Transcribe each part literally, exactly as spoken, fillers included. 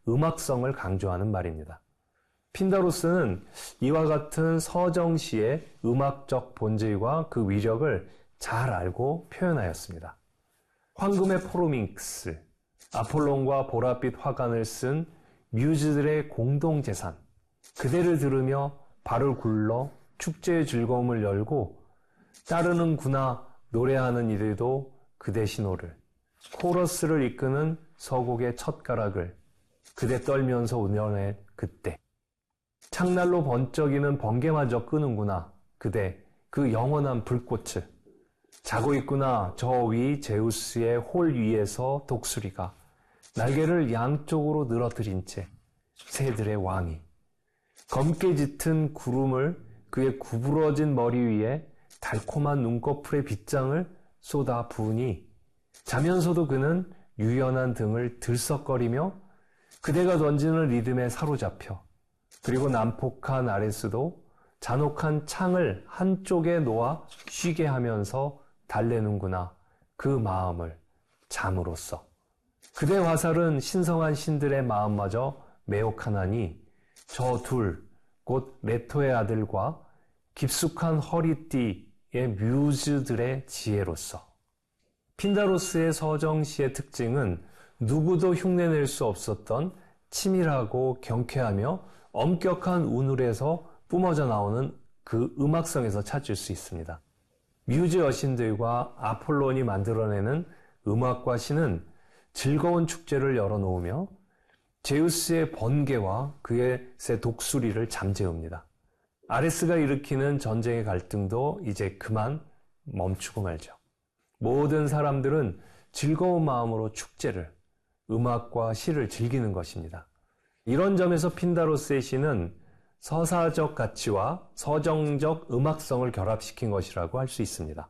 음악성을 강조하는 말입니다. 핀다로스는 이와 같은 서정시의 음악적 본질과 그 위력을 잘 알고 표현하였습니다. 황금의 포르밍스, 아폴론과 보랏빛 화관을 쓴 뮤즈들의 공동재산, 그대를 들으며 발을 굴러 축제의 즐거움을 열고 따르는구나 노래하는 이들도 그대 신호를, 코러스를 이끄는 서곡의 첫가락을 그대 떨면서 운연해 그때, 창날로 번쩍이는 번개마저 끄는구나 그대 그 영원한 불꽃을, 자고 있구나 저 위 제우스의 홀 위에서 독수리가 날개를 양쪽으로 늘어뜨린 채 새들의 왕이, 검게 짙은 구름을 그의 구부러진 머리 위에 달콤한 눈꺼풀의 빗장을 쏟아 부으니 자면서도 그는 유연한 등을 들썩거리며 그대가 던지는 리듬에 사로잡혀, 그리고 난폭한 아레스도 잔혹한 창을 한쪽에 놓아 쉬게 하면서 달래는구나 그 마음을 잠으로써. 그대 화살은 신성한 신들의 마음마저 매혹하나니 저 둘, 곧 레토의 아들과 깊숙한 허리띠의 뮤즈들의 지혜로서. 핀다로스의 서정시의 특징은 누구도 흉내낼 수 없었던 치밀하고 경쾌하며 엄격한 운율에서 뿜어져 나오는 그 음악성에서 찾을 수 있습니다. 뮤즈 여신들과 아폴론이 만들어내는 음악과 시는 즐거운 축제를 열어놓으며 제우스의 번개와 그의 새 독수리를 잠재웁니다. 아레스가 일으키는 전쟁의 갈등도 이제 그만 멈추고 말죠. 모든 사람들은 즐거운 마음으로 축제를, 음악과 시를 즐기는 것입니다. 이런 점에서 핀다로스의 시는 서사적 가치와 서정적 음악성을 결합시킨 것이라고 할 수 있습니다.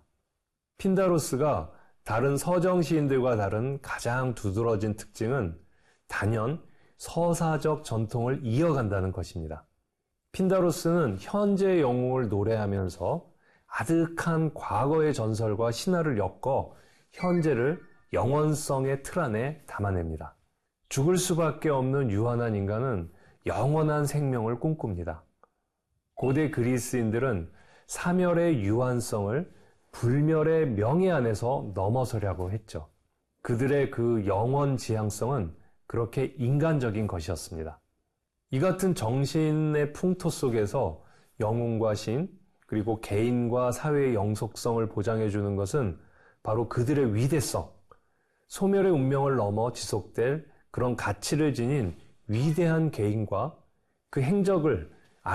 핀다로스가 다른 서정 시인들과 다른 가장 두드러진 특징은 단연 서사적 전통을 이어간다는 것입니다. 핀다로스는 현재의 영웅을 노래하면서 아득한 과거의 전설과 신화를 엮어 현재를 영원성의 틀 안에 담아냅니다. 죽을 수밖에 없는 유한한 인간은 영원한 생명을 꿈꿉니다. 고대 그리스인들은 사멸의 유한성을 불멸의 명예 안에서 넘어서려고 했죠. 그들의 그 영원 지향성은 그렇게 인간적인 것이었습니다. 이 같은 정신의 풍토 속에서 영웅과 신, 그리고 개인과 사회의 영속성을 보장해주는 것은 바로 그들의 위대성, 소멸의 운명을 넘어 지속될 그런 가치를 지닌 위대한 개인과 그 행적을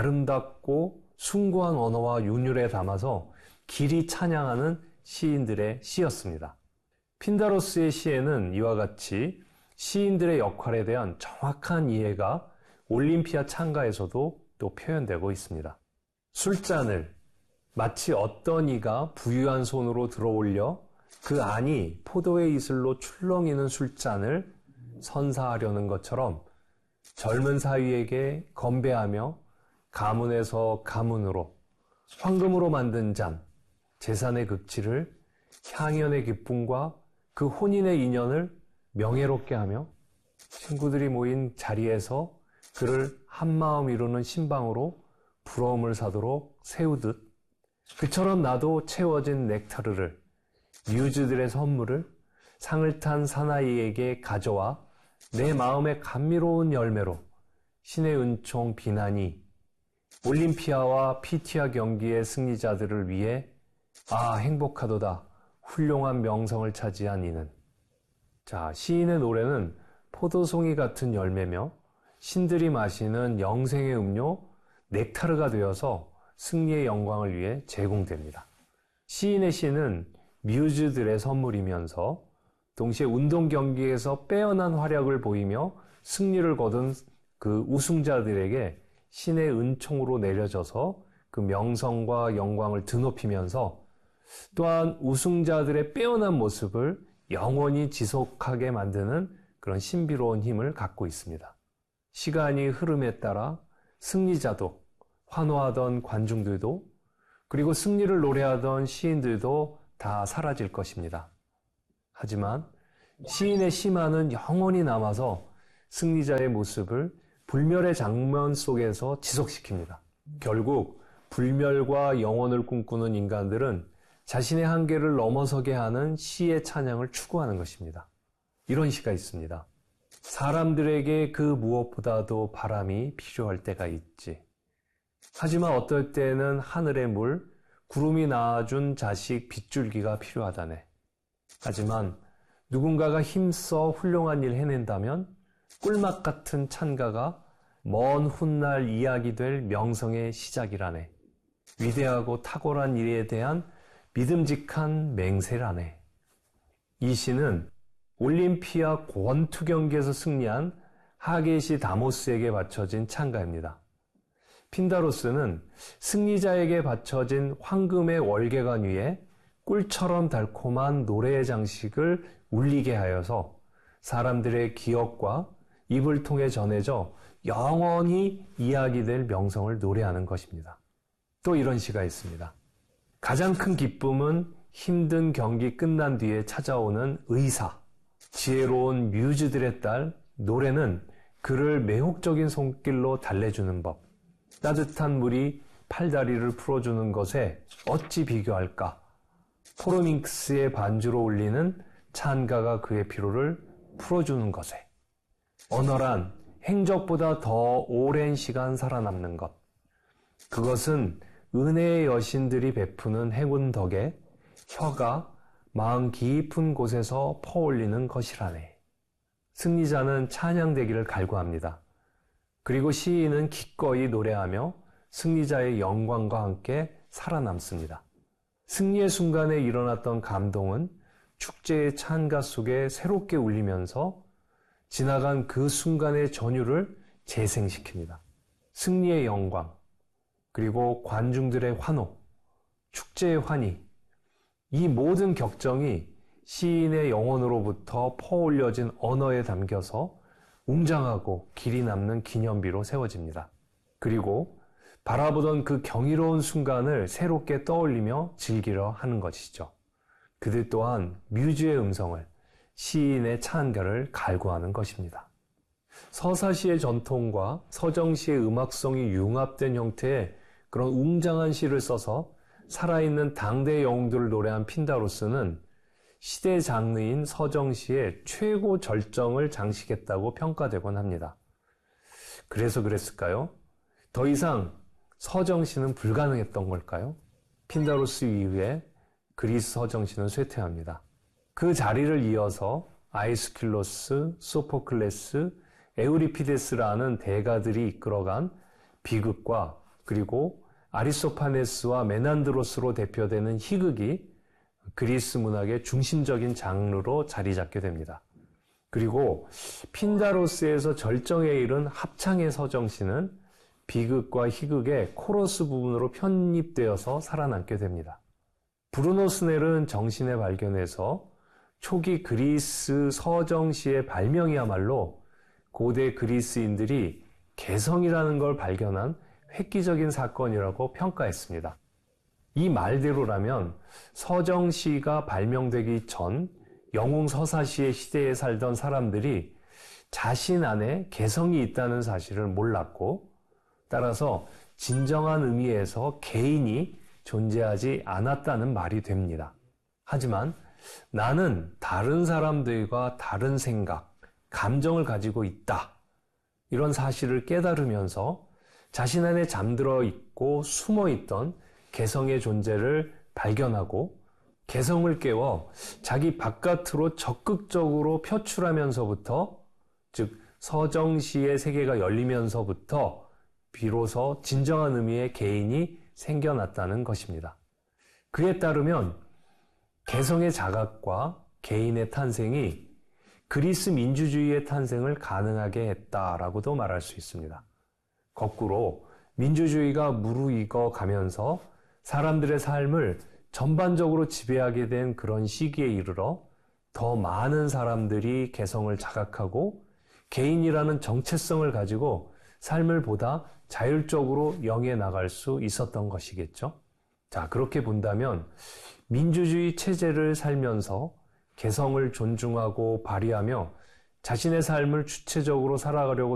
아름답고 숭고한 언어와 윤율에 담아서 길이 찬양하는 시인들의 시였습니다. 핀다로스의 시에는 이와 같이 시인들의 역할에 대한 정확한 이해가 올림피아 창가에서도 또 표현되고 있습니다. 술잔을 마치 어떤 이가 부유한 손으로 들어올려 그 안이 포도의 이슬로 출렁이는 술잔을 선사하려는 것처럼 젊은 사위에게 건배하며 가문에서 가문으로 황금으로 만든 잔, 재산의 극치를 향연의 기쁨과 그 혼인의 인연을 명예롭게 하며 친구들이 모인 자리에서 그를 한마음 이루는 신방으로 부러움을 사도록 세우듯, 그처럼 나도 채워진 넥타르를, 뮤즈들의 선물을 상을 탄 사나이에게 가져와 내 마음의 감미로운 열매로 신의 은총 비난이 올림피아와 피티아 경기의 승리자들을 위해 아 행복하도다 훌륭한 명성을 차지한 이는. 자, 시인의 노래는 포도송이 같은 열매며 신들이 마시는 영생의 음료 넥타르가 되어서 승리의 영광을 위해 제공됩니다. 시인의 시는 뮤즈들의 선물이면서 동시에 운동 경기에서 빼어난 활약을 보이며 승리를 거둔 그 우승자들에게 신의 은총으로 내려져서 그 명성과 영광을 드높이면서 또한 우승자들의 빼어난 모습을 영원히 지속하게 만드는 그런 신비로운 힘을 갖고 있습니다. 시간이 흐름에 따라 승리자도, 환호하던 관중들도, 그리고 승리를 노래하던 시인들도 다 사라질 것입니다. 하지만 시인의 시만은 영원히 남아서 승리자의 모습을 불멸의 장면 속에서 지속시킵니다. 결국 불멸과 영원을 꿈꾸는 인간들은 자신의 한계를 넘어서게 하는 시의 찬양을 추구하는 것입니다. 이런 시가 있습니다. 사람들에게 그 무엇보다도 바람이 필요할 때가 있지. 하지만 어떨 때는 하늘의 물, 구름이 낳아준 자식 빗줄기가 필요하다네. 하지만 누군가가 힘써 훌륭한 일 해낸다면 꿀맛 같은 찬가가 먼 훗날 이야기될 명성의 시작이라네. 위대하고 탁월한 일에 대한 믿음직한 맹세라네. 이 시는 올림피아 권투 경기에서 승리한 하게시 다모스에게 바쳐진 찬가입니다. 핀다로스는 승리자에게 바쳐진 황금의 월계관 위에 꿀처럼 달콤한 노래의 장식을 울리게 하여서 사람들의 기억과 입을 통해 전해져 영원히 이야기될 명성을 노래하는 것입니다. 또 이런 시가 있습니다. 가장 큰 기쁨은 힘든 경기 끝난 뒤에 찾아오는 의사, 지혜로운 뮤즈들의 딸 노래는 그를 매혹적인 손길로 달래주는 법, 따뜻한 물이 팔다리를 풀어주는 것에 어찌 비교할까? 포르밍스의 반주로 울리는 찬가가 그의 피로를 풀어주는 것에 언어란 행적보다 더 오랜 시간 살아남는 것, 그것은 은혜의 여신들이 베푸는 행운 덕에 혀가 마음 깊은 곳에서 퍼올리는 것이라네. 승리자는 찬양되기를 갈구합니다. 그리고 시인은 기꺼이 노래하며 승리자의 영광과 함께 살아남습니다. 승리의 순간에 일어났던 감동은 축제의 찬가 속에 새롭게 울리면서 지나간 그 순간의 전율을 재생시킵니다. 승리의 영광, 그리고 관중들의 환호, 축제의 환희, 이 모든 격정이 시인의 영혼으로부터 퍼올려진 언어에 담겨서 웅장하고 길이 남는 기념비로 세워집니다. 그리고 바라보던 그 경이로운 순간을 새롭게 떠올리며 즐기려 하는 것이죠. 그들 또한 뮤즈의 음성을, 시인의 찬가를 갈구하는 것입니다. 서사시의 전통과 서정시의 음악성이 융합된 형태의 그런 웅장한 시를 써서 살아있는 당대 영웅들을 노래한 핀다로스는 시대 장르인 서정시의 최고 절정을 장식했다고 평가되곤 합니다. 그래서 그랬을까요? 더 이상 서정시는 불가능했던 걸까요? 핀다로스 이후에 그리스 서정시는 쇠퇴합니다. 그 자리를 이어서 아이스킬로스, 소포클레스, 에우리피데스라는 대가들이 이끌어간 비극과 그리고 아리스토파네스와 메난드로스로 대표되는 희극이 그리스 문학의 중심적인 장르로 자리 잡게 됩니다. 그리고 핀다로스에서 절정에 이른 합창의 서정시는 비극과 희극의 코러스 부분으로 편입되어서 살아남게 됩니다. 브루노 스넬은 정신의 발견에서 초기 그리스 서정시의 발명이야말로 고대 그리스인들이 개성이라는 걸 발견한 획기적인 사건이라고 평가했습니다. 이 말대로라면 서정시가 발명되기 전 영웅서사시의 시대에 살던 사람들이 자신 안에 개성이 있다는 사실을 몰랐고, 따라서 진정한 의미에서 개인이 존재하지 않았다는 말이 됩니다. 하지만 나는 다른 사람들과 다른 생각, 감정을 가지고 있다. 이런 사실을 깨달으면서 자신 안에 잠들어 있고 숨어 있던 개성의 존재를 발견하고 개성을 깨워 자기 바깥으로 적극적으로 표출하면서부터, 즉 서정시의 세계가 열리면서부터 비로소 진정한 의미의 개인이 생겨났다는 것입니다. 그에 따르면 개성의 자각과 개인의 탄생이 그리스 민주주의의 탄생을 가능하게 했다라고도 말할 수 있습니다. 거꾸로 민주주의가 무르익어 가면서 사람들의 삶을 전반적으로 지배하게 된 그런 시기에 이르러 더 많은 사람들이 개성을 자각하고 개인이라는 정체성을 가지고 삶을 보다 자율적으로 영해 나갈 수 있었던 것이겠죠. 자, 그렇게 본다면 민주주의 체제를 살면서 개성을 존중하고 발휘하며 자신의 삶을 주체적으로 살아가려고